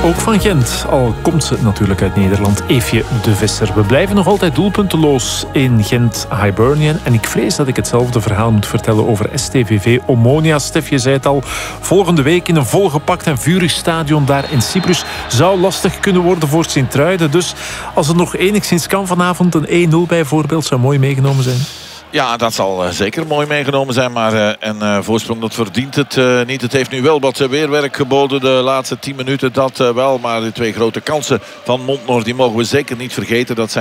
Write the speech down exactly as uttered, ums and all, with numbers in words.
Ook van Gent, al komt ze natuurlijk uit Nederland, Eefje de Visser. We blijven nog altijd doelpunteloos in Gent-Hibernian. En ik vrees dat ik hetzelfde verhaal moet vertellen over S T V V Omonia. Stef, je zei het al, volgende week in een volgepakt en vurig stadion daar in Cyprus. Zou lastig kunnen worden voor Sint-Truiden. Dus als het nog enigszins kan vanavond, een één nul bijvoorbeeld, zou mooi meegenomen zijn. Ja, dat zal uh, zeker mooi meegenomen zijn. Maar uh, een uh, voorsprong, dat verdient het uh, niet. Het heeft nu wel wat uh, weerwerk geboden de laatste tien minuten. Dat uh, wel. Maar de twee grote kansen van Montnoord, die mogen we zeker niet vergeten. Dat zijn